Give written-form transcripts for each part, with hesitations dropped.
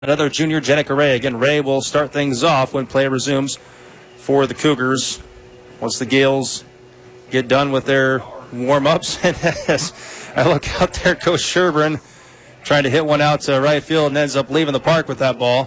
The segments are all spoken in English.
another junior, Jenica Ray. Again, Ray will start things off when play resumes for the Cougars. Once the Gales get done with their warm-ups. And as I look out there, Coach Sherburne trying to hit one out to right field and ends up leaving the park with that ball.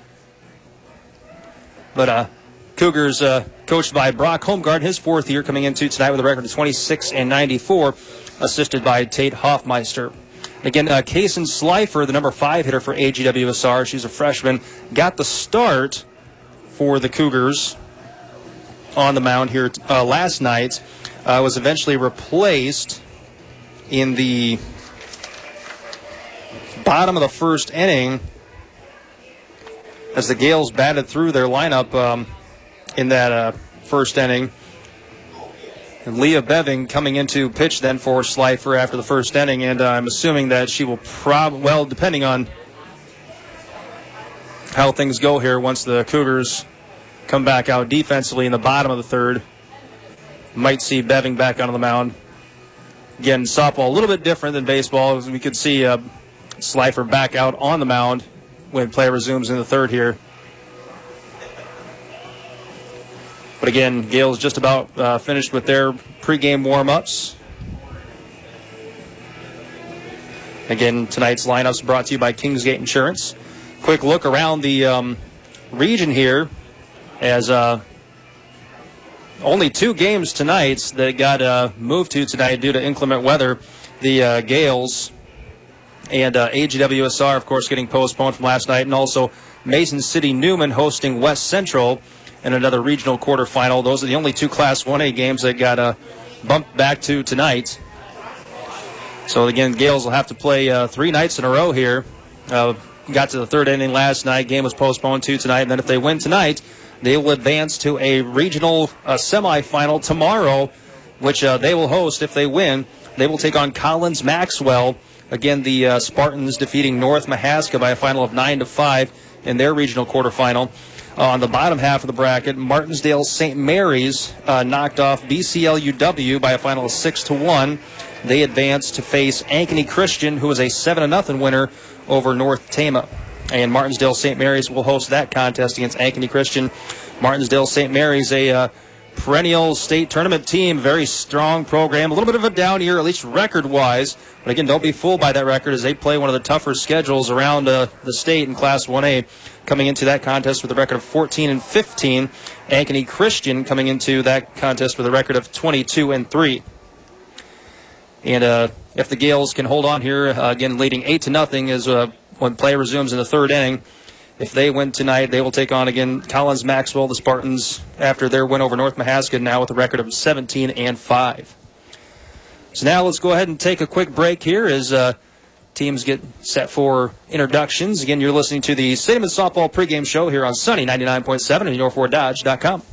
But Cougars coached by Brock Holmgard, his fourth year, coming into tonight with a record of 26-94, assisted by Tate Hoffmeister. Again, Kaysen Slifer, the number 5 hitter for AGWSR, she's a freshman, got the start for the Cougars on the mound here last night. Was eventually replaced in the bottom of the first inning as the Gales batted through their lineup in that first inning. And Leah Beving coming into pitch then for Slifer after the first inning, and I'm assuming that she will well, depending on how things go here, once the Cougars come back out defensively in the bottom of the third, might see Beving back onto the mound. Again, softball a little bit different than baseball. We could see Slifer back out on the mound when play resumes in the third here. But again, Gales just about finished with their pregame warm-ups. Again, tonight's lineups brought to you by Kingsgate Insurance. Quick look around the region here, as only 2 games tonight that got moved to tonight due to inclement weather. The Gales and AGWSR, of course, getting postponed from last night, and also Mason City Newman hosting West Central in another regional quarterfinal. Those are the only 2 Class 1A games that got bumped back to tonight. So again, Gales will have to play 3 nights in a row here. Got to the third inning last night. Game was postponed to tonight. And then if they win tonight, they will advance to a regional semifinal tomorrow, which they will host. If they win, they will take on Collins Maxwell. Again, the Spartans defeating North Mahaska by a final of 9-5 in their regional quarterfinal. On the bottom half of the bracket, Martinsdale St. Mary's knocked off BCLUW by a final of 6-1. They advanced to face Ankeny Christian, who was a 7-0 winner over North Tama. And Martinsdale St. Mary's will host that contest against Ankeny Christian. Martinsdale St. Mary's, a perennial state tournament team, very strong program. A little bit of a down year, at least record-wise. But again, don't be fooled by that record, as they play one of the tougher schedules around the state in Class 1A. Coming into that contest with a record of 14-15. Ankeny Christian coming into that contest with a record of 22-3. And if the Gales can hold on here, again leading 8-0 is when play resumes in the third inning. If they win tonight, they will take on again Collins Maxwell, the Spartans, after their win over North Mahaska, now with a record of 17-5. So now let's go ahead and take a quick break here as teams get set for introductions. Again, you're listening to the Stadium Softball pregame show here on Sunny 99.7 and NorFordDodge.com.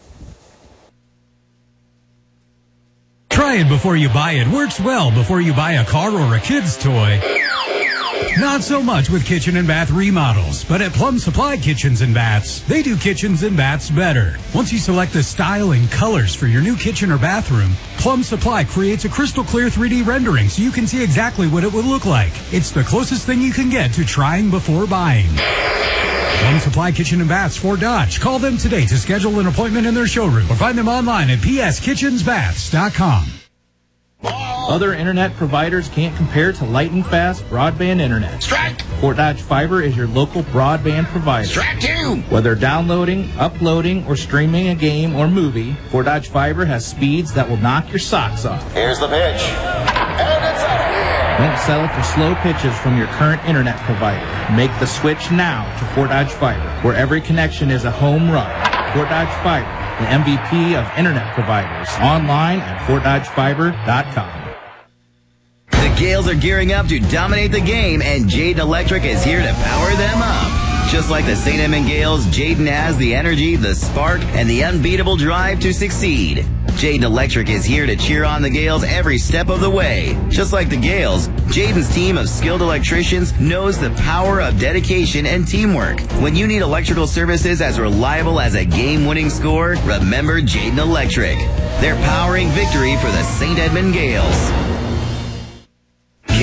Try it before you buy it. Works well before you buy a car or a kid's toy. Not so much with kitchen and bath remodels, but at Plum Supply Kitchens and Baths, they do kitchens and baths better. Once you select the style and colors for your new kitchen or bathroom, Plum Supply creates a crystal clear 3D rendering so you can see exactly what it would look like. It's the closest thing you can get to trying before buying. Plum Supply Kitchen and Baths, Fort Dodge. Call them today to schedule an appointment in their showroom or find them online at pskitchensbaths.com. Other internet providers can't compare to lightning fast broadband internet. Strike! Fort Dodge Fiber is your local broadband provider. Strike 2! Whether downloading, uploading, or streaming a game or movie, Fort Dodge Fiber has speeds that will knock your socks off. Here's the pitch. And it's out of here. Don't settle for slow pitches from your current internet provider. Make the switch now to Fort Dodge Fiber, where every connection is a home run. Fort Dodge Fiber, the MVP of internet providers. Online at FortDodgeFiber.com. The Gales are gearing up to dominate the game, and Jayden Electric is here to power them up. Just like the St. Edmund Gales, Jayden has the energy, the spark, and the unbeatable drive to succeed. Jayden Electric is here to cheer on the Gales every step of the way. Just like the Gales, Jayden's team of skilled electricians knows the power of dedication and teamwork. When you need electrical services as reliable as a game-winning score, remember Jayden Electric. They're powering victory for the St. Edmund Gales.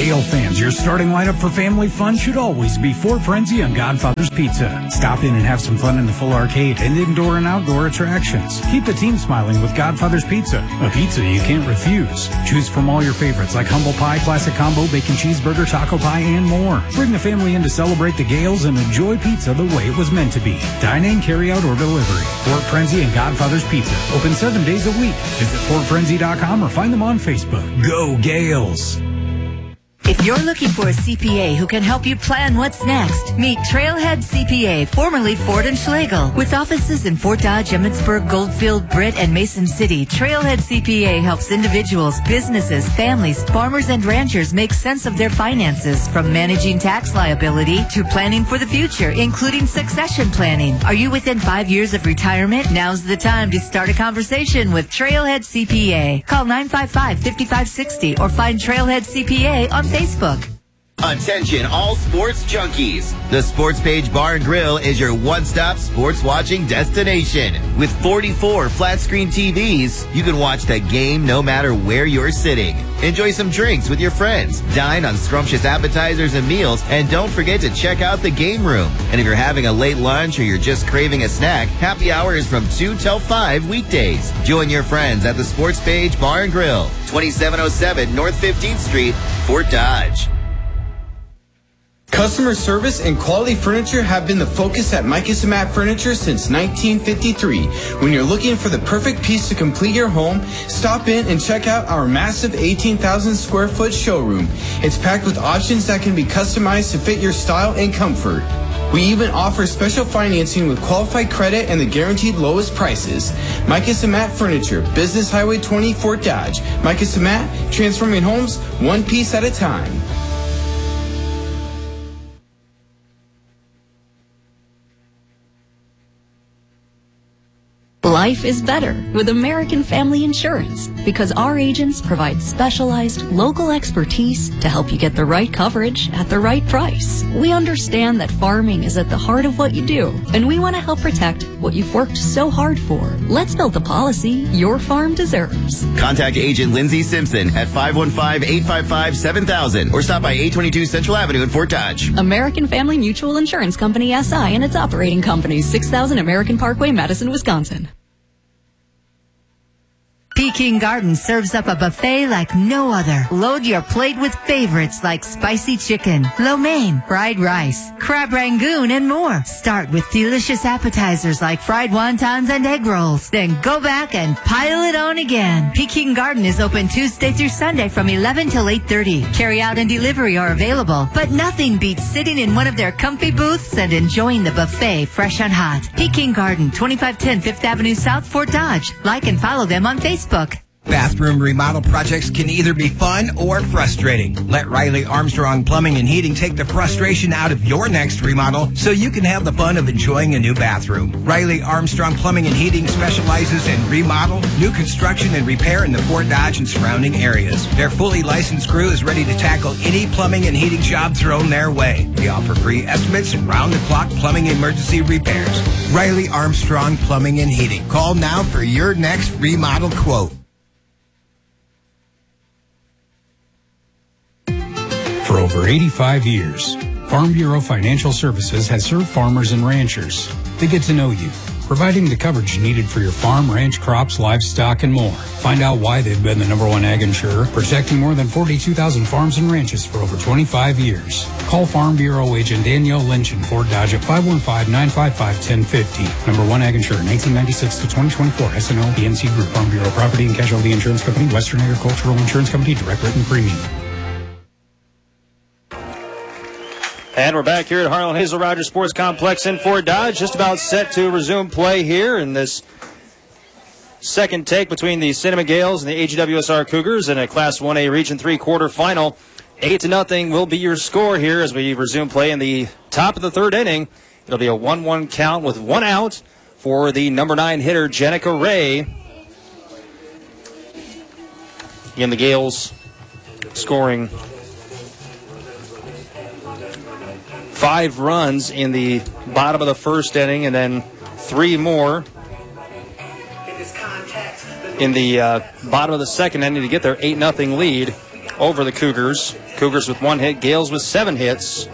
Gale fans, your starting lineup for family fun should always be Fort Frenzy and Godfather's Pizza. Stop in and have some fun in the full arcade and indoor and outdoor attractions. Keep the team smiling with Godfather's Pizza, a pizza you can't refuse. Choose from all your favorites like humble pie, classic combo, bacon cheeseburger, taco pie, and more. Bring the family in to celebrate the Gales and enjoy pizza the way it was meant to be. Dine-in, carry-out, or delivery. Fort Frenzy and Godfather's Pizza. Open 7 days a week. Visit FortFrenzy.com or find them on Facebook. Go Gales! If you're looking for a CPA who can help you plan what's next, meet Trailhead CPA, formerly Ford & Schlegel. With offices in Fort Dodge, Emmitsburg, Goldfield, Britt, and Mason City, Trailhead CPA helps individuals, businesses, families, farmers, and ranchers make sense of their finances, from managing tax liability to planning for the future, including succession planning. Are you within 5 years of retirement? Now's the time to start a conversation with Trailhead CPA. Call 955-5560 or find Trailhead CPA on Facebook. Attention all sports junkies. The Sports Page Bar and Grill is your one-stop sports watching destination. With 44 flat-screen TVs, you can watch the game no matter where you're sitting. Enjoy some drinks with your friends. Dine on scrumptious appetizers and meals. And don't forget to check out the game room. And if you're having a late lunch or you're just craving a snack, happy hour is from 2 till 5 weekdays. Join your friends at the Sports Page Bar and Grill, 2707 North 15th Street, Fort Dodge. Customer service and quality furniture have been the focus at Micus and Matt Furniture since 1953. When you're looking for the perfect piece to complete your home, stop in and check out our massive 18,000 square foot showroom. It's packed with options that can be customized to fit your style and comfort. We even offer special financing with qualified credit and the guaranteed lowest prices. Micus and Matt Furniture, Business Highway 20, Fort Dodge. Micus and Matt, transforming homes one piece at a time. Life is better with American Family Insurance because our agents provide specialized local expertise to help you get the right coverage at the right price. We understand that farming is at the heart of what you do, and we want to help protect what you've worked so hard for. Let's build the policy your farm deserves. Contact Agent Lindsay Simpson at 515-855-7000 or stop by 822 Central Avenue in Fort Dodge. American Family Mutual Insurance Company, SI, and its operating companies, 6000 American Parkway, Madison, Wisconsin. Peking Garden serves up a buffet like no other. Load your plate with favorites like spicy chicken, lo mein, fried rice, crab rangoon, and more. Start with delicious appetizers like fried wontons and egg rolls. Then go back and pile it on again. Peking Garden is open Tuesday through Sunday from 11 till 8:30. Carry out and delivery are available, but nothing beats sitting in one of their comfy booths and enjoying the buffet fresh and hot. Peking Garden, 2510 5th Avenue South, Fort Dodge. Like and follow them on Facebook. Bathroom remodel projects can either be fun or frustrating. Let Riley Armstrong Plumbing and Heating take the frustration out of your next remodel so you can have the fun of enjoying a new bathroom. Riley Armstrong Plumbing and Heating specializes in remodel, new construction, and repair in the Fort Dodge and surrounding areas. Their fully licensed crew is ready to tackle any plumbing and heating job thrown their way. We offer free estimates and round-the-clock plumbing emergency repairs. Riley Armstrong Plumbing and Heating. Call now for your next remodel quote. For over 85 years, Farm Bureau Financial Services has served farmers and ranchers. They get to know you, providing the coverage needed for your farm, ranch, crops, livestock, and more. Find out why they've been the #1 ag insurer, protecting more than 42,000 farms and ranches for over 25 years. Call Farm Bureau agent Danielle Lynch in Fort Dodge at 515-955-1050. #1 ag insurer, 1996 to 2024. SNO, PNC Group, Farm Bureau Property and Casualty Insurance Company, Western Agricultural Insurance Company, direct written premium. And we're back here at Harlan Hazel Rogers Sports Complex in Fort Dodge, just about set to resume play here in this second take between the Cinnamon Gales and the AGWSR Cougars in a Class 1A Region 3 quarterfinal. 8-0 will be your score here as we resume play in the top of the third inning. It'll be a 1-1 count with one out for the #9 hitter, Jenica Ray. Again, the Gales scoring 5 runs in the bottom of the first inning and then 3 more in the bottom of the second inning to get their 8-0 lead. over the Cougars. Cougars with 1 hit, Gales with 7 hits.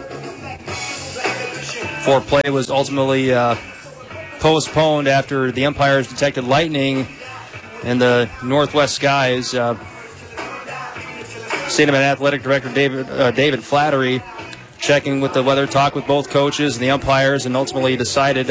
Foreplay was ultimately postponed after the umpires detected lightning in the northwest skies. St. Edmund Athletic Director David Flattery checking with the weather, talked with both coaches and the umpires, and ultimately decided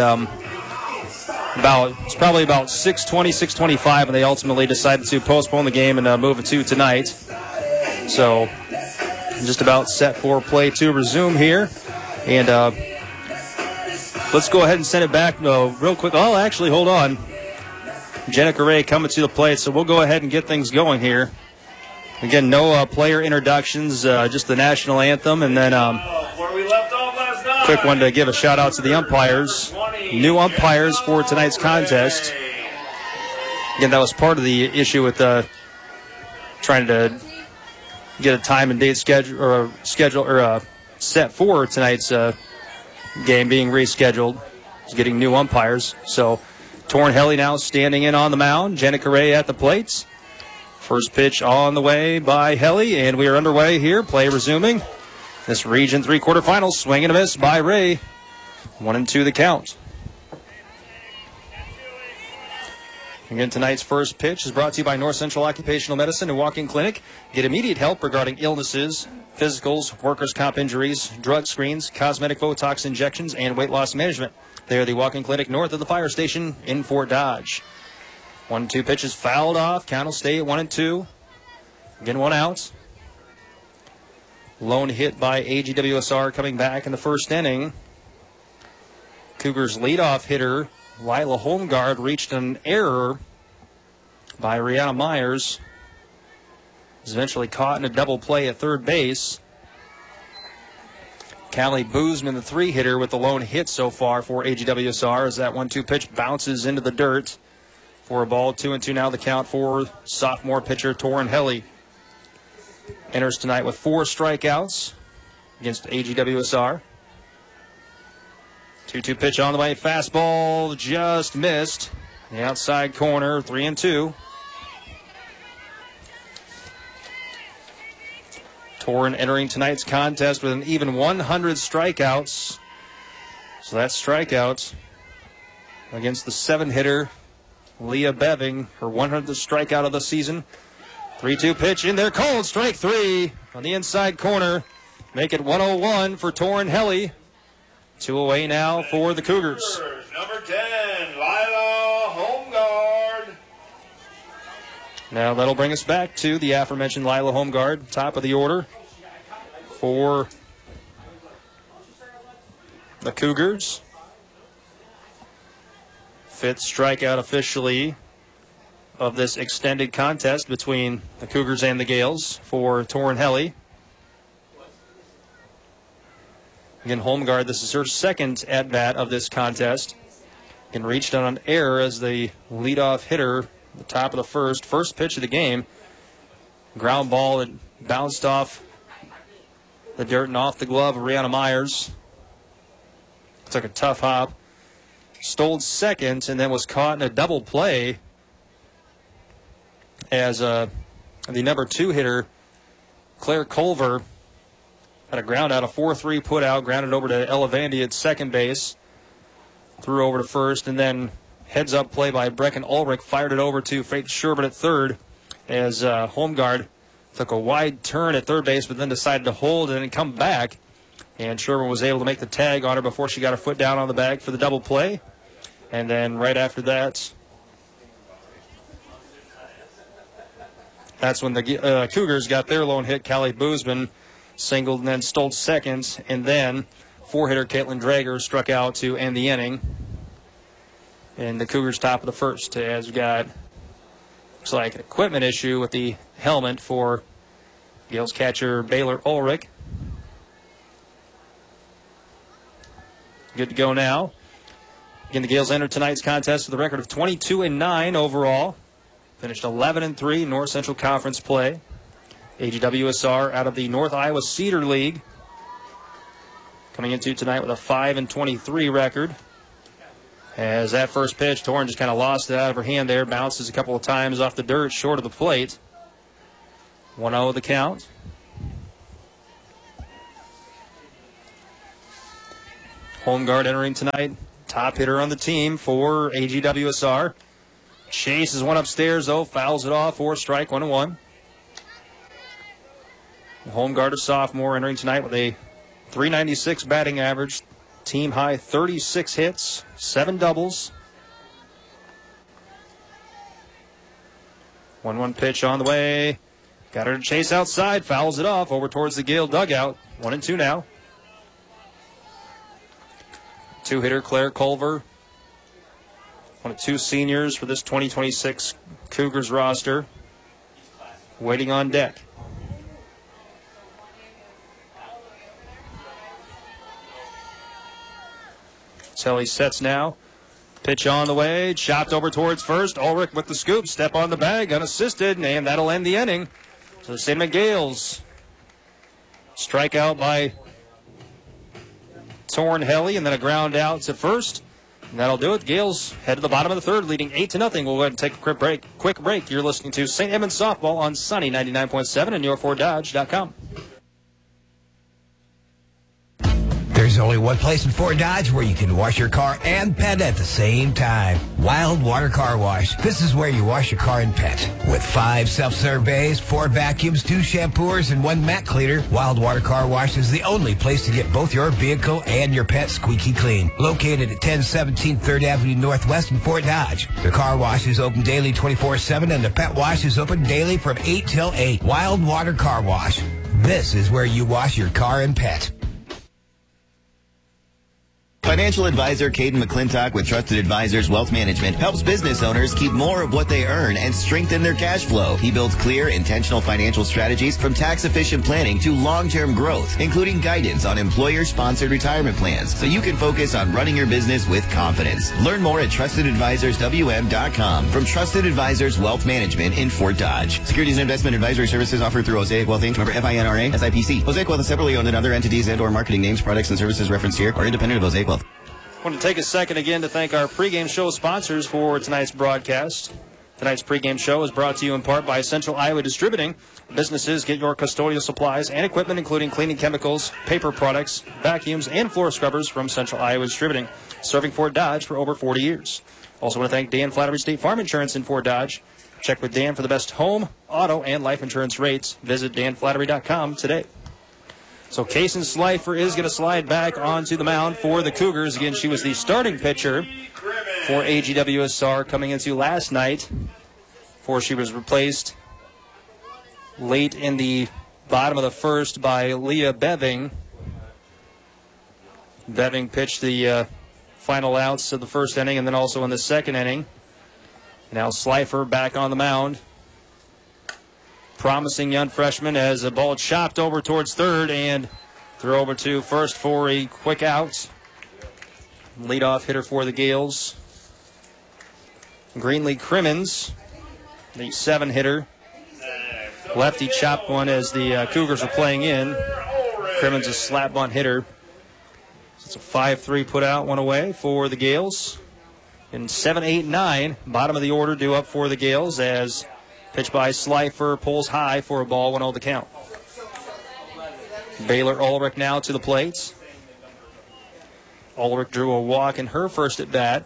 it's probably about 6:20, 6:25 when they ultimately decided to postpone the game and move it to tonight. So just about set for play to resume here. And let's go ahead and send it back real quick. Oh, actually, hold on. Jenica Ray coming to the plate, so we'll go ahead and get things going here. Again, no player introductions, just the national anthem, and then quick one to give a shout out to the umpires. New umpires for tonight's contest. Again, that was part of the issue with trying to get a time and date schedule set for tonight's game being rescheduled. Is getting new umpires. So Torrin Helly now standing in on the mound. Jenica Ray at the plates. First pitch on the way by Helly, and we are underway here. Play resuming. This Region 3 quarterfinals. Swing and a miss by Ray. 1-2 the count. Again, tonight's first pitch is brought to you by North Central Occupational Medicine and Walk-In Clinic. Get immediate help regarding illnesses, physicals, workers' comp injuries, drug screens, cosmetic Botox injections, and weight loss management. They are the Walk-In Clinic north of the fire station in Fort Dodge. 1-2 pitches fouled off. Count will stay at 1-2. Again, 1 out. Lone hit by AGWSR coming back in the first inning. Cougars leadoff hitter Lila Holmgard reached an error by Rihanna Myers. Was eventually caught in a double play at third base. Callie Boozman, the 3-hitter, with the lone hit so far for AGWSR, as that 1-2 pitch bounces into the dirt for a ball. 2-2 now the count for sophomore pitcher Torrin Helly. Enters tonight with 4 strikeouts against AGWSR. 2-2 pitch on the way. Fastball just missed. The outside corner, 3-2. Torrin entering tonight's contest with an even 100 strikeouts. So that's strikeouts against the 7-hitter, Leah Beving, her 100th strikeout of the season. 3-2 pitch in there, cold, strike 3 on the inside corner. Make it 1-1 for Torrin Helly. 2 away now for the Cougars. Number 10, Lila Holmgard. Now that'll bring us back to the aforementioned Lila Holmgard, top of the order for the Cougars. 5th strikeout officially of this extended contest between the Cougars and the Gales for Torrin Helly. Again, Holmgard, this is her 2nd at-bat of this contest. And reached on an error as the leadoff hitter, the top of the first pitch of the game. Ground ball that bounced off the dirt and off the glove of Rihanna Myers. Took a tough hop. Stole second and then was caught in a double play as the number 2 hitter, Claire Culver, had a ground out, a 4-3 put out, grounded over to Elevandi at second base, threw over to first, and then heads up play by Brecken Ulrich, fired it over to Faith Sherbert at third as Holmgard took a wide turn at third base, but then decided to hold and then come back. And Sherbert was able to make the tag on her before she got her foot down on the bag for the double play. And then right after that, that's when the Cougars got their lone hit. Callie Boozman singled and then stole second, and then 4-hitter Caitlin Drager struck out to end the inning. And the Cougars top of the first, as we got, looks like, an equipment issue with the helmet for Gales catcher Baylor Ulrich. Good to go now. Again, the Gales entered tonight's contest with a record of 22-9 overall. Finished 11-3 North Central Conference play. AGWSR out of the North Iowa Cedar League. Coming into tonight with a 5-23 record. As that first pitch, Torrin just kind of lost it out of her hand there. Bounces a couple of times off the dirt short of the plate. 1-0 the count. Holmgard entering tonight. Top hitter on the team for AGWSR. Chases one upstairs, though. Fouls it off for a strike, 1-1. Holmgard, a sophomore, entering tonight with a .396 batting average. Team high 36 hits, 7 doubles. 1-1 pitch on the way. Got her to chase outside. Fouls it off over towards the Gale dugout. 1-2 now. Two-hitter Claire Culver. One of 2 seniors for this 2026 Cougars roster. Waiting on deck. Selly sets now. Pitch on the way. Chopped over towards first. Ulrich with the scoop. Step on the bag. Unassisted. And that'll end the inning. So the St. Gales. Strikeout by Thornhelly. And then a ground out to first. And that'll do it. Gales head to the bottom of the third, leading 8-0. We'll go ahead and take a quick break. You're listening to St. Edmunds Softball on Sunny 99.7 and your4dodge.com. There's only one place in Fort Dodge where you can wash your car and pet at the same time. Wild Water Car Wash. This is where you wash your car and pet. With 5 self-serve bays, 4 vacuums, 2 shampoos, and 1 mat cleaner, Wild Water Car Wash is the only place to get both your vehicle and your pet squeaky clean. Located at 1017 3rd Avenue Northwest in Fort Dodge. The car wash is open daily 24/7 and the pet wash is open daily from 8 till 8. Wild Water Car Wash. This is where you wash your car and pet. Financial advisor Caden McClintock with Trusted Advisors Wealth Management helps business owners keep more of what they earn and strengthen their cash flow. He builds clear, intentional financial strategies from tax-efficient planning to long-term growth, including guidance on employer-sponsored retirement plans, so you can focus on running your business with confidence. Learn more at TrustedAdvisorsWM.com from Trusted Advisors Wealth Management in Fort Dodge. Securities and investment advisory services offered through Osaic Wealth Inc., member FINRA, SIPC. Osaic Wealth is separately owned, and other entities and or marketing names, products, and services referenced here are independent of Osaic Wealth. I want to take a second again to thank our pregame show sponsors for tonight's broadcast. Tonight's pregame show is brought to you in part by Central Iowa Distributing. Businesses get your custodial supplies and equipment, including cleaning chemicals, paper products, vacuums, and floor scrubbers from Central Iowa Distributing, serving Fort Dodge for over 40 years. Also want to thank Dan Flattery State Farm Insurance in Fort Dodge. Check with Dan for the best home, auto, and life insurance rates. Visit danflattery.com today. So Kason Slifer is going to slide back onto the mound for the Cougars. Again, she was the starting pitcher for AGWSR coming into last night before she was replaced late in the bottom of the first by Leah Beving. Beving pitched the final outs of the first inning and then also in the second inning. Now Slifer back on the mound. Promising young freshman as a ball chopped over towards third and throw over to first for a quick out. Leadoff hitter for the Gales. Greenlee Crimmins, the 7-hitter. Lefty chopped one as the Cougars are playing in. Crimmins a slap bunt hitter. It's a 5-3 put out, one away for the Gales. In 7, 8, 9, bottom of the order due up for the Gales as pitch by Slifer pulls high for a ball, 1-0 the count. Baylor Ulrich now to the plates. Ulrich drew a walk in her first at bat.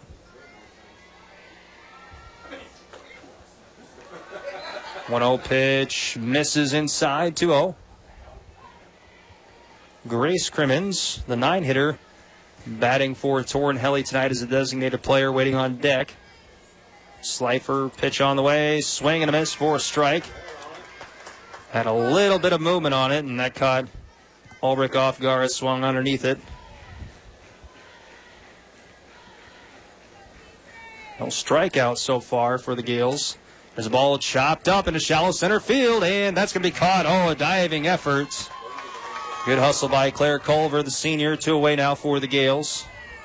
One-0 pitch misses inside, 2-0. Grace Crimmins, the 9-hitter, batting for Thornhelly tonight as a designated player waiting on deck. Slifer pitch on the way, swing and a miss for a strike. Had a little bit of movement on it, and that caught Ulrich off guard, swung underneath it. No strikeouts so far for the Gales. There's a ball chopped up into shallow center field, and that's going to be caught. Oh, a diving effort. Good hustle by Claire Culver, the senior. 2 away now for the Gales.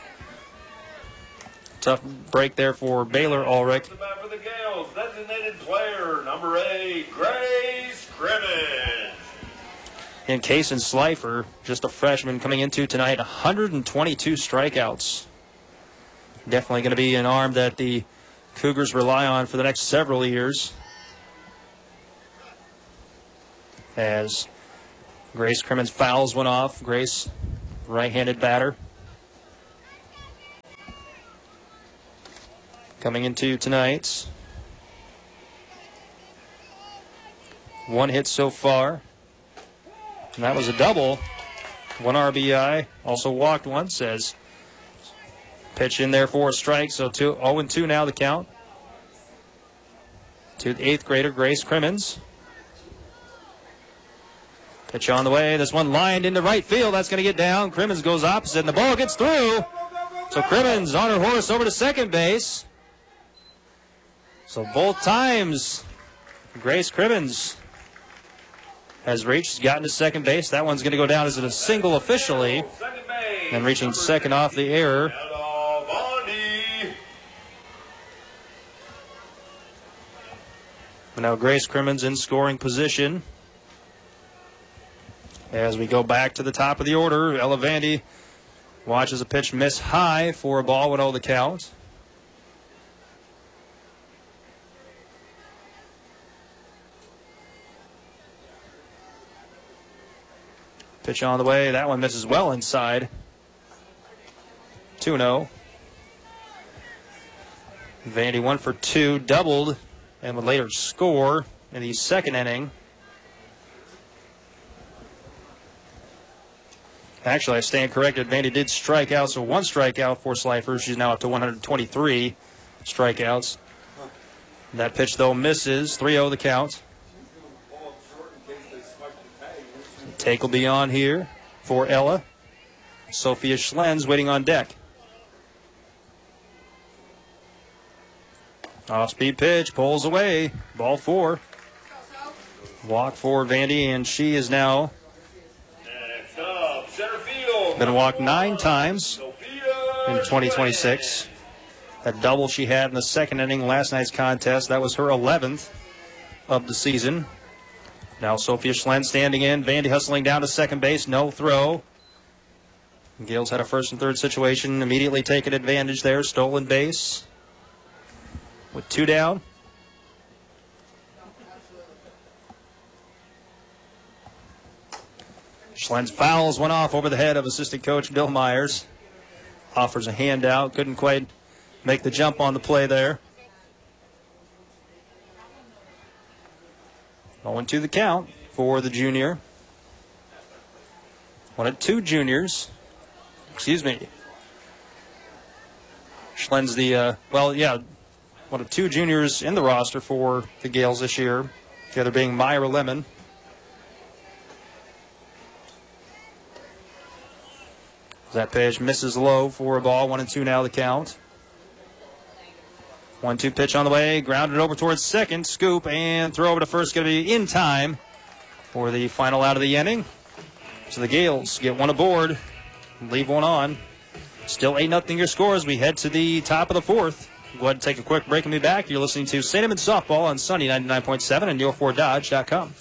Tough break there for Baylor Ulrich. The bat for the Gales, designated player number 8, Grace Crimmins. And Kason Slifer, just a freshman coming into tonight, 122 strikeouts. Definitely going to be an arm that the Cougars rely on for the next several years. as Grace Crimmins fouls one off. Grace, right-handed batter. Coming into tonight's. One hit so far. And that was a double. 1 RBI. Also walked once as pitch in there for a strike. So 0-2 now the count. To the 8th grader, Grace Crimmins. Pitch on the way. This one lined into right field. That's going to get down. Crimmins goes opposite, and the ball gets through. So Crimmins on her horse over to second base. So both times, Grace Crimmins has reached, gotten to second base. That one's going to go down as a single officially. And reaching second off the error. But now Grace Crimmins in scoring position. As we go back to the top of the order, Ella Vandy watches a pitch miss high for a ball, 1-0 the count. Pitch on the way. That one misses well inside. 2-0. Vandy 1 for 2, doubled, and would later score in the second inning. Actually, I stand corrected. Vandy did strike out, so 1 strikeout for Slifer. She's now up to 123 strikeouts. That pitch, though, misses. 3-0 the count. Take will be on here for Ella. Sophia Schlenz waiting on deck. Off-speed pitch, pulls away. Ball 4. Walk for Vandy, and she is now been walked 9 times in 2026. That double she had in the second inning last night's contest, that was her 11th of the season. Now Sophia Schlenz standing in. Vandy hustling down to second base. No throw. Gales had a first and third situation. Immediately taking advantage there. Stolen base. With 2 down. Schlenz fouls one off over the head of assistant coach Bill Myers. Offers a handout. Couldn't quite make the jump on the play there. 0-2 the count for the junior. 1 of 2 juniors. Excuse me. Schlenz one of 2 juniors in the roster for the Gales this year. The other being Myra Lemon. That pitch misses low for a ball. 1-2 now the count. 1-2 pitch on the way. Grounded over towards second. Scoop and throw over to first. Going to be in time for the final out of the inning. So the Gales get 1 aboard and leave 1 on. Still 8-0 your score as we head to the top of the 4th. Go ahead and take a quick break and be back. You're listening to St. Edmunds Softball on Sunny 99.7 and Neo4Dodge.com.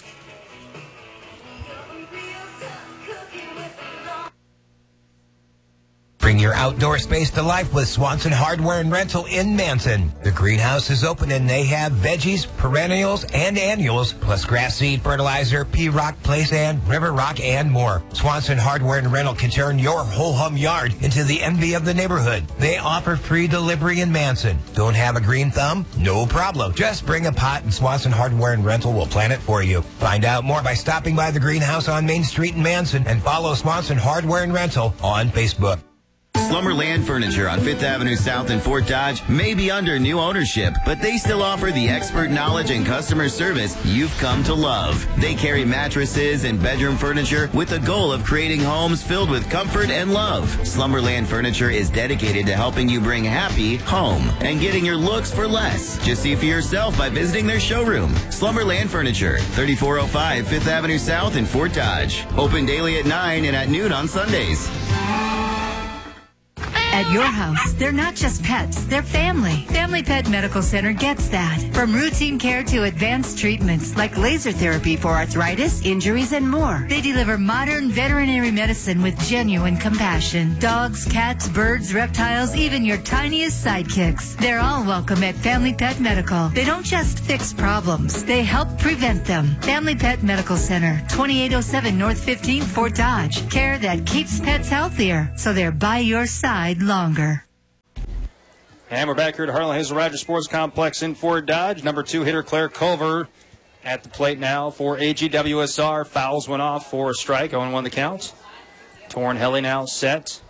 Bring your outdoor space to life with Swanson Hardware and Rental in Manson. The greenhouse is open and they have veggies, perennials, and annuals, plus grass seed, fertilizer, pea rock, play sand, river rock, and more. Swanson Hardware and Rental can turn your ho-hum yard into the envy of the neighborhood. They offer free delivery in Manson. Don't have a green thumb? No problem. Just bring a pot and Swanson Hardware and Rental will plant it for you. Find out more by stopping by the greenhouse on Main Street in Manson and follow Swanson Hardware and Rental on Facebook. Slumberland Furniture on 5th Avenue South in Fort Dodge may be under new ownership, but they still offer the expert knowledge and customer service you've come to love. They carry mattresses and bedroom furniture with the goal of creating homes filled with comfort and love. Slumberland Furniture is dedicated to helping you bring happy home and getting your looks for less. Just see for yourself by visiting their showroom. Slumberland Furniture, 3405 5th Avenue South in Fort Dodge. Open daily at 9 and at noon on Sundays. At your house, they're not just pets, they're family. Family Pet Medical Center gets that. From routine care to advanced treatments like laser therapy for arthritis, injuries, and more. They deliver modern veterinary medicine with genuine compassion. Dogs, cats, birds, reptiles, even your tiniest sidekicks. They're all welcome at Family Pet Medical. They don't just fix problems, they help prevent them. Family Pet Medical Center, 2807 North 15th, Fort Dodge. Care that keeps pets healthier, so they're by your side longer. And we're back here at Harlan Hazel Rogers Sports Complex in Fort Dodge. Number 2 hitter Claire Culver at the plate now for AGWSR. Fouls went off for a strike. 0-1 the count. Torn Helly now set.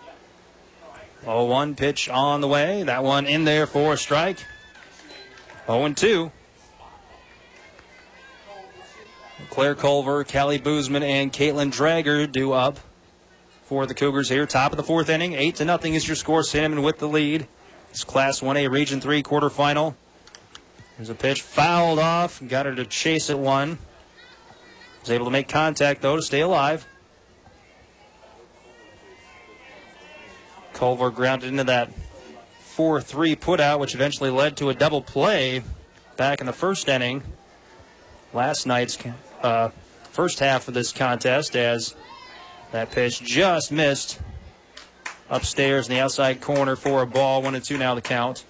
0-1 pitch on the way. That one in there for a strike. 0-2. Claire Culver, Callie Boozman, and Caitlin Drager due up for the Cougars here. Top of the 4th inning. 8-0 is your score. Cinnamon with the lead. It's Class 1A Region 3 quarterfinal. There's a pitch fouled off. Got her to chase at one. Was able to make contact, though, to stay alive. Culver grounded into that 4-3 putout, which eventually led to a double play back in the first inning. Last night's first half of this contest, as that pitch just missed upstairs in the outside corner for a ball. 1-2 now the count.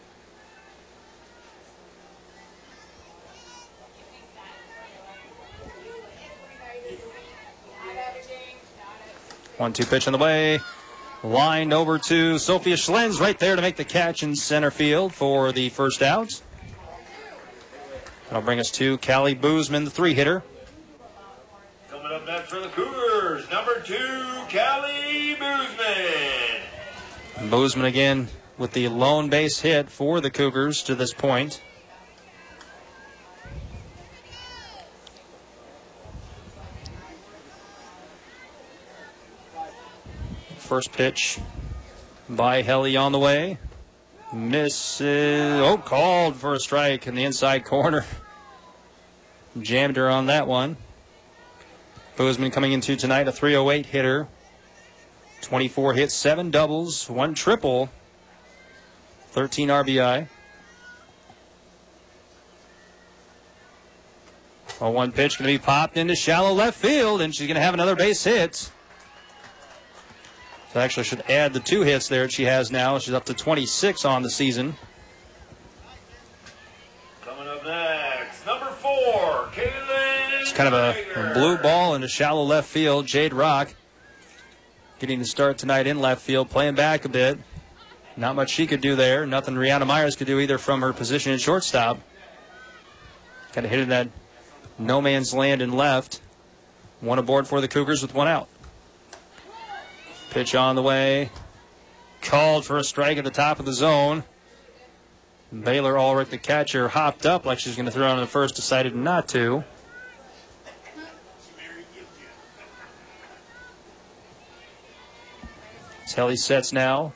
One-two pitch on the way. Lined over to Sophia Schlens right there to make the catch in center field for the first out. That'll bring us to Callie Boozman, the 3-hitter. Coming up next for the Cougars, number 2, Callie Boozman. Boozman again with the lone base hit for the Cougars to this point. First pitch by Helly on the way. Misses. Oh, called for a strike in the inside corner. Jammed her on that one. Boozman coming into tonight a 308 hitter. 24 hits, 7 doubles, 1 triple, 13 RBI. 0-1 pitch going to be popped into shallow left field, and she's going to have another base hit. So actually should add the 2 hits there she has now. She's up to 26 on the season. Coming up next, number 4, Caitlin. It's kind of a blue ball into shallow left field. Jade Rock getting the start tonight in left field, playing back a bit. Not much she could do there. Nothing Rihanna Myers could do either from her position in shortstop. Kind of hit in that no man's land in left. 1 aboard for the Cougars with 1 out. Pitch on the way. Called for a strike at the top of the zone. Baylor Ulrich, the catcher, hopped up like she was going to throw on the first, decided not to. Helly sets now.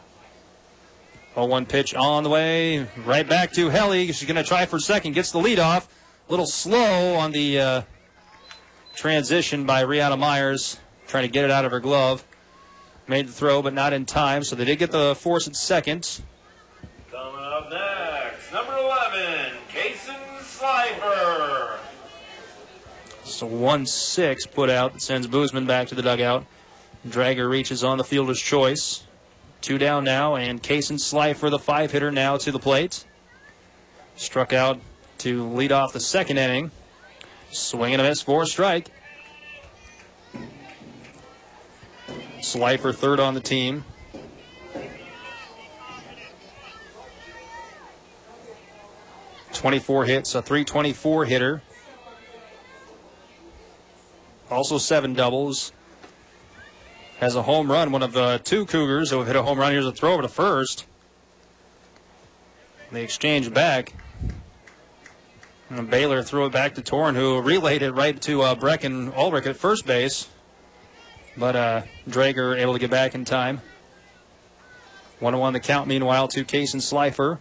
0-1 pitch on the way. Right back to Helly. She's going to try for second. Gets the lead off. A little slow on the transition by Rihanna Myers. Trying to get it out of her glove. Made the throw, but not in time. So they did get the force at second. Coming up next, number 11, Kason Slifer. It's a 1-6 put out that sends Boozman back to the dugout. Drager reaches on the fielder's choice. 2 down now, and Kason Slifer, the 5-hitter, now to the plate. Struck out to lead off the second inning. Swing and a miss for a strike. Slifer third on the team. .24 hits, a .324 hitter. Also 7 doubles. Has a home run, one of the 2 Cougars who have hit a home run. Here's a throw over to first. They exchange back. And Baylor threw it back to Torn, who relayed it right to Brecken Ulrich at first base. But Drager able to get back in time. 1-1 the count, meanwhile, to Kason Slifer.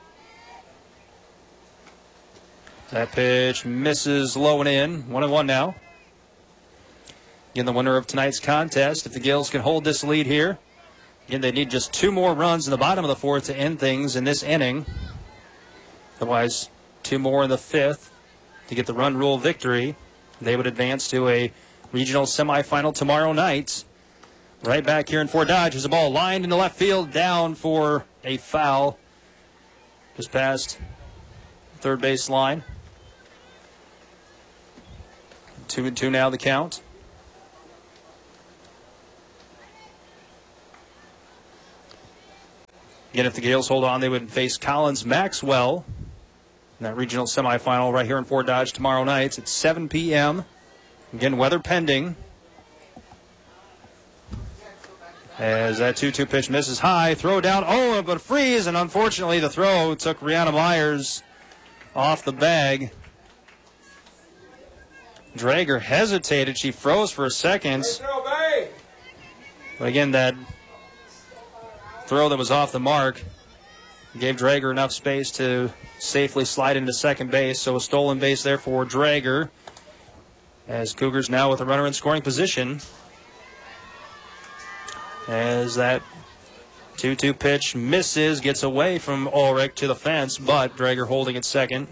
That pitch misses low and in. 1-1 now. Again, the winner of tonight's contest, if the Gales can hold this lead here, Again, they need just 2 more runs in the bottom of the 4th to end things in this inning. Otherwise, 2 more in the 5th to get the run rule victory. They would advance to a regional semifinal tomorrow night. Right back here in Fort Dodge. There's a ball lined into left field, down for a foul. Just past third base line. 2-2 now the count. Again, if the Gales hold on, they would face Collins Maxwell in that regional semifinal right here in Fort Dodge tomorrow night at 7 p.m. Again, weather pending. As that 2-2 pitch misses high, throw down, but freeze, and unfortunately the throw took Rihanna Myers off the bag. Drager hesitated. She froze for a second. But again, that throw that was off the mark gave Drager enough space to safely slide into second base. So a stolen base there for Drager. As Cougars now with a runner in scoring position. As that 2-2 pitch misses, gets away from Ulrich to the fence, but Drager holding at second.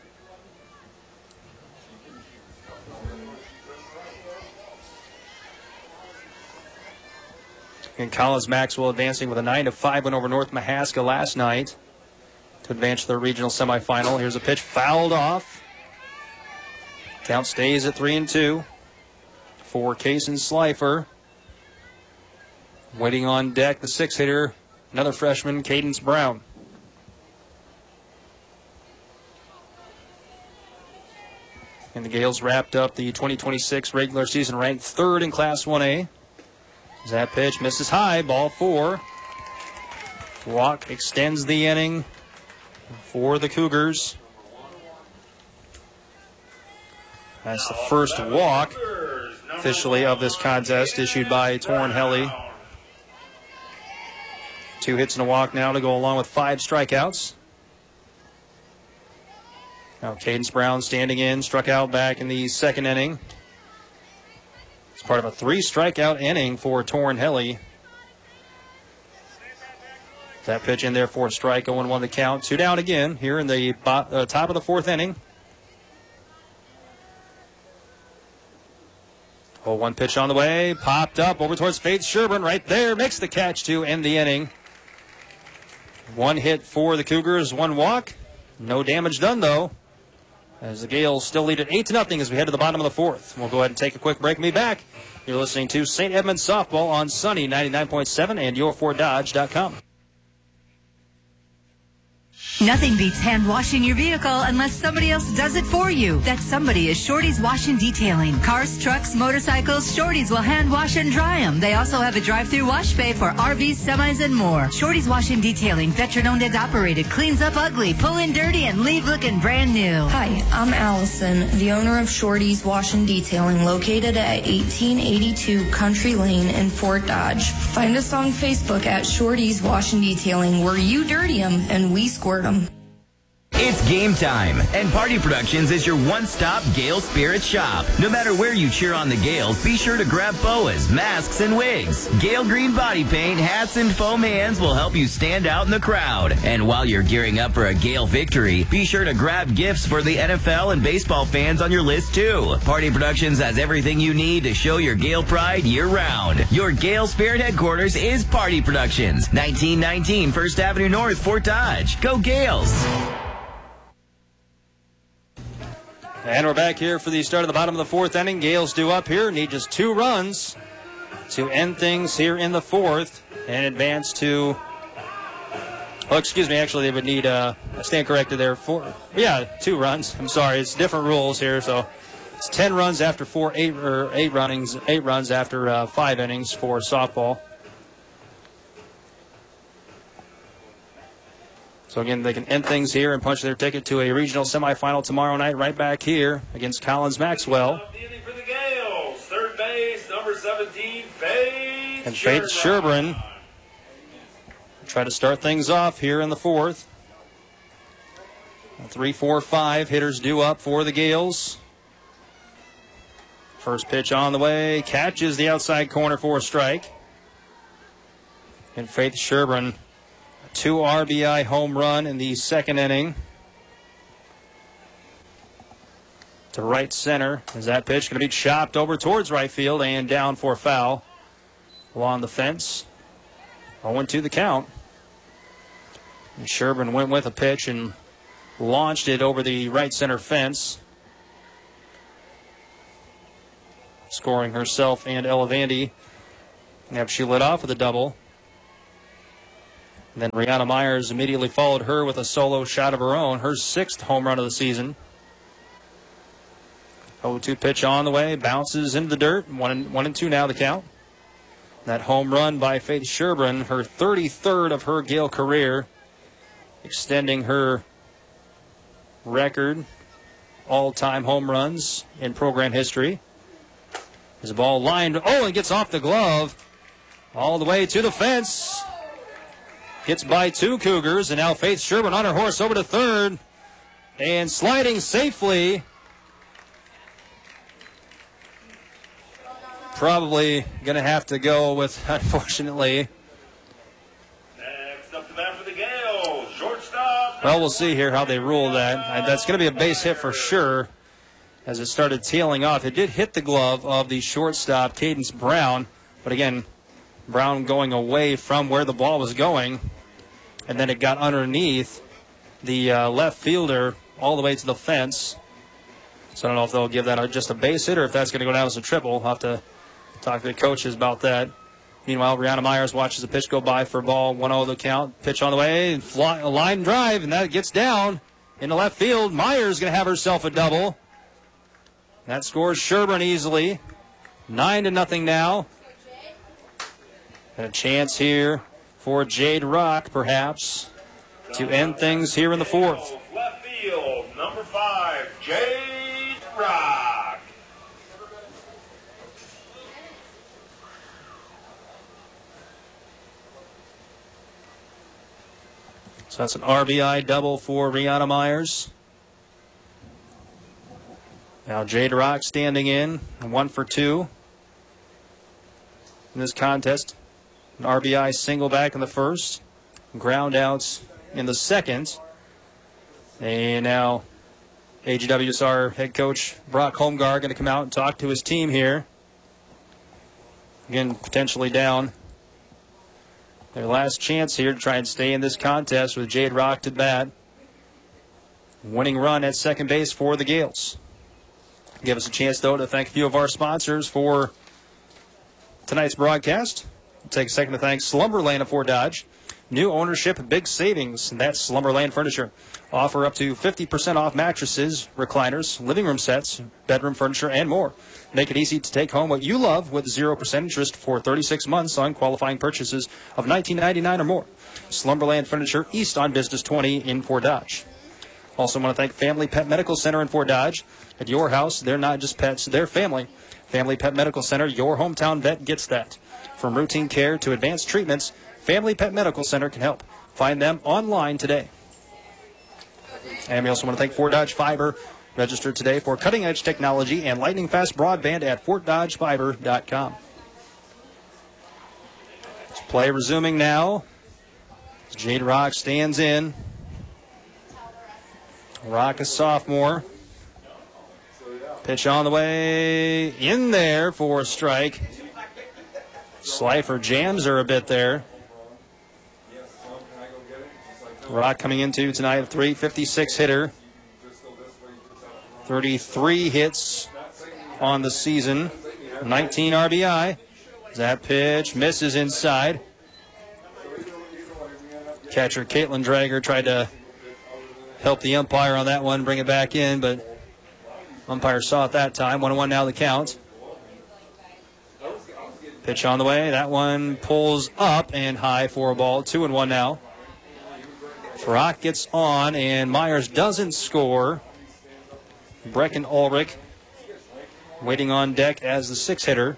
And Collins Maxwell advancing with a 9-5 win over North Mahaska last night to advance to the regional semifinal. Here's a pitch fouled off. Count stays at 3-2 for Kaysen Slifer. Waiting on deck, the 6-hitter, another freshman, Cadence Brown. And the Gales wrapped up the 2026 regular season ranked 3rd in Class 1A. As that pitch misses high, ball 4. Walk extends the inning for the Cougars. That's the first walk officially of this contest issued by Torrin Helly. 2 hits and a walk now to go along with 5 strikeouts. Now Cadence Brown standing in, struck out back in the 2nd inning. It's part of a 3-strikeout inning for Torrin Helly. That pitch in there for a strike, 0-1 the count. 2 down again here in the top of the 4th inning. 0-1 pitch on the way, popped up over towards Faith Sherburne right there, makes the catch to end the inning. 1 hit for the Cougars, 1 walk. No damage done though, as the Gales still lead at 8-0 as we head to the bottom of the 4th. We'll go ahead and take a quick break and be back. You're listening to St. Edmunds Softball on Sunny 99.7 and YourFortDodge.com. Nothing beats hand washing your vehicle unless somebody else does it for you. That somebody is Shorty's Wash and Detailing. Cars, trucks, motorcycles, Shorty's will hand wash and dry them. They also have a drive-through wash bay for RVs, semis, and more. Shorty's Wash and Detailing, veteran-owned and operated, cleans up ugly, pull in dirty, and leave looking brand new. Hi, I'm Allison, the owner of Shorty's Wash and Detailing, located at 1882 Country Lane in Fort Dodge. Find us on Facebook at Shorty's Wash and Detailing, where you dirty them and we squirt them. It's game time, and Party Productions is your one-stop Gale Spirit shop. No matter where you cheer on the Gales, be sure to grab boas, masks, and wigs. Gale Green body paint, hats, and foam hands will help you stand out in the crowd. And while you're gearing up for a Gale victory, be sure to grab gifts for the NFL and baseball fans on your list, too. Party Productions has everything you need to show your Gale pride year-round. Your Gale Spirit headquarters is Party Productions, 1919 First Avenue North, Fort Dodge. Go Gales! And we're back here for the start of the bottom of the 4th inning. Gales due up here, need just 2 runs to end things here in the 4th and advance to, actually they would need, I stand corrected there, 2 runs. I'm sorry, it's different rules here, so it's 10 runs after 8 runs after 5 innings for softball. So again, they can end things here and punch their ticket to a regional semifinal tomorrow night right back here against Collins Maxwell. For the Gales, 3rd base, number 17, Faith and Faith Sherburne try to start things off here in the 4th. 3, 4, 5 hitters due up for the Gales. First pitch on the way, catches the outside corner for a strike. And Faith Sherburne, 2 RBI home run in the second inning. To right center. Is that pitch going to be chopped over towards right field and down for foul along the fence. 0-2 the count. And Sherburne went with a pitch and launched it over the right center fence. Scoring herself and Ella Vandy. After she lit off with a double. And then Brianna Myers immediately followed her with a solo shot of her own, her 6th home run of the season. 0-2 pitch on the way, bounces into the dirt. 1-2 now the count. That home run by Faith Sherburne, her 33rd of her Gale career, extending her record, all-time home runs in program history. There's a ball lined, it gets off the glove, all the way to the fence. Gets by 2 Cougars, and now Faith Sherburne on her horse over to third, and sliding safely. Probably going to have to go with, unfortunately. Next up to bat for the Gales, shortstop. Well, we'll see here how they rule that. That's going to be a base hit for sure as it started tailing off. It did hit the glove of the shortstop, Cadence Brown. But again, Brown going away from where the ball was going. And then it got underneath the left fielder all the way to the fence. So I don't know if they'll give that just a base hit or if that's going to go down as a triple. We'll have to talk to the coaches about that. Meanwhile, Brianna Myers watches the pitch go by for a ball. 1-0 the count. Pitch on the way. And a line drive, and that gets down into left field. Myers going to have herself a double. That scores Sherburne easily. 9-0 now. And a chance here for Jade Rock, perhaps, to end things here in the 4th. Left field, number 5, Jade Rock. So that's an RBI double for Brianna Myers. Now Jade Rock standing in, 1 for 2 in this contest. An RBI single back in the first, ground outs in the second. And now AGWSR head coach Brock Holmgar going to come out and talk to his team here. Again, potentially down. Their last chance here to try and stay in this contest with Jade Rock to bat. Winning run at second base for the Gales. Give us a chance, though, to thank a few of our sponsors for tonight's broadcast. We'll take a second to thank Slumberland of Fort Dodge. New ownership, big savings. That's Slumberland Furniture. Offer up to 50% off mattresses, recliners, living room sets, bedroom furniture, and more. Make it easy to take home what you love with 0% interest for 36 months on qualifying purchases of $19.99 or more. Slumberland Furniture, east on Business 20 in Fort Dodge. Also want to thank Family Pet Medical Center in Fort Dodge. At your house, they're not just pets, they're family. Family Pet Medical Center, your hometown vet gets that. From routine care to advanced treatments, Family Pet Medical Center can help. Find them online today. And we also want to thank Fort Dodge Fiber. Register today for cutting-edge technology and lightning-fast broadband at FortDodgeFiber.com. Play resuming now. Jade Rock stands in. Rock, a sophomore. Pitch on the way. In there for a strike. Slifer jams her a bit there. Rock coming into tonight, a .356 hitter. 33 hits on the season. 19 RBI. That pitch misses inside. Catcher Caitlin Drager tried to help the umpire on that one, bring it back in, but umpire saw it that time. 1-1 now the count. Pitch on the way. That one pulls up and high for a ball. 2-1 now. Rock gets on, and Myers doesn't score. Brecken Ulrich waiting on deck as the 6 hitter.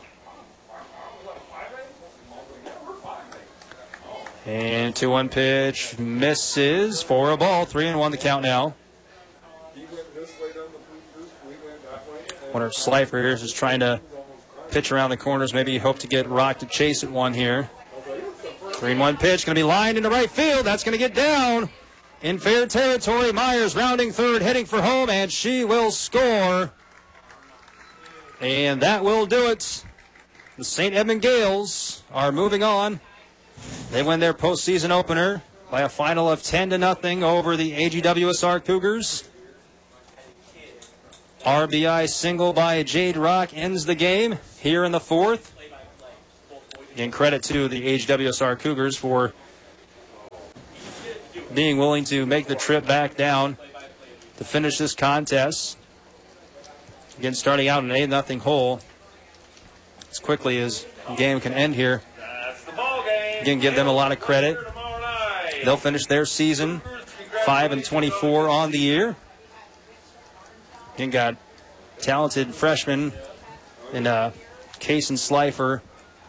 And 2-1 pitch misses for a ball. 3-1 the count now. Wonder if Slifer here is just trying to pitch around the corners. Maybe hope to get Rock to chase at one here. 3-1 pitch going to be lined into right field. That's going to get down in fair territory. Myers rounding third, heading for home, and she will score. And that will do it. The St. Edmund Gales are moving on. They win their postseason opener by a final of 10-0 over the AGWSR Cougars. RBI single by Jade Rock ends the game here in the fourth. Again, credit to the AGWSR Cougars for being willing to make the trip back down to finish this contest. Again, starting out an 8-0 hole as quickly as the game can end here. Again, give them a lot of credit. They'll finish their season 5-24 on the year. Again, got talented freshmen in Kaysen Slifer.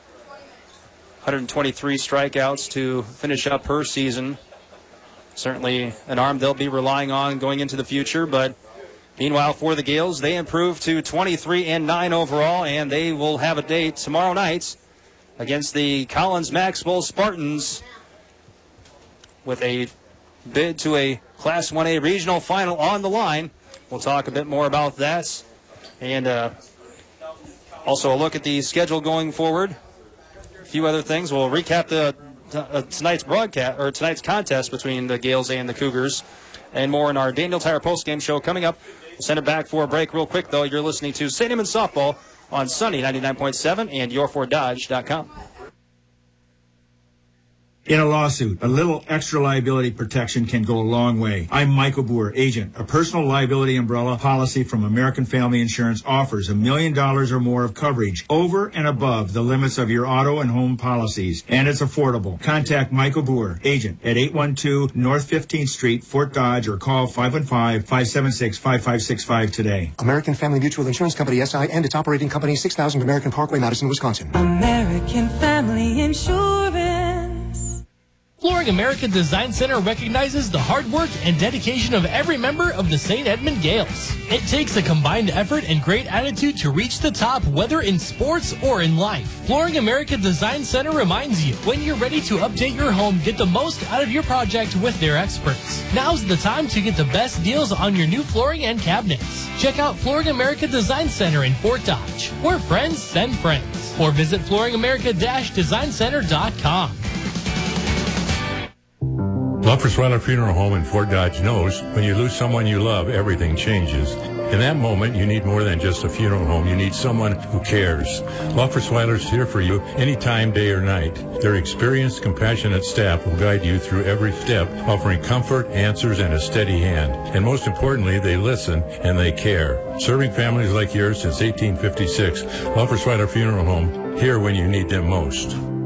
123 strikeouts to finish up her season. Certainly an arm they'll be relying on going into the future. But meanwhile, for the Gales, they improved to 23-9 overall, and they will have a date tomorrow night against the Collins-Maxwell Spartans with a bid to a Class 1A regional final on the line. We'll talk a bit more about that, and also a look at the schedule going forward. A few other things. We'll recap tonight's broadcast or tonight's contest between the Gales and the Cougars, and more in our Daniel Tire postgame show coming up. We'll send it back for a break real quick, though. You're listening to St. Edmunds Softball on Sunny 99.7 and yourforddodge.com. In a lawsuit, a little extra liability protection can go a long way. I'm Michael Boer, agent. A personal liability umbrella policy from American Family Insurance offers $1 million or more of coverage over and above the limits of your auto and home policies, and it's affordable. Contact Michael Boer, agent, at 812 North 15th Street, Fort Dodge, or call 515-576-5565 today. American Family Mutual Insurance Company, SI, and its operating company, 6000 American Parkway, Madison, Wisconsin. American Family Insurance. Flooring America Design Center recognizes the hard work and dedication of every member of the St. Edmund Gales. It takes a combined effort and great attitude to reach the top, whether in sports or in life. Flooring America Design Center reminds you, when you're ready to update your home, get the most out of your project with their experts. Now's the time to get the best deals on your new flooring and cabinets. Check out Flooring America Design Center in Fort Dodge, where friends send friends. Or visit flooringamerica-designcenter.com. Luffersweiler Funeral Home in Fort Dodge knows when you lose someone you love, everything changes. In that moment, you need more than just a funeral home. You need someone who cares. Luffersweiler's here for you anytime, day or night. Their experienced, compassionate staff will guide you through every step, offering comfort, answers, and a steady hand. And most importantly, they listen and they care. Serving families like yours since 1856, Luffersweiler Funeral Home, here when you need them most.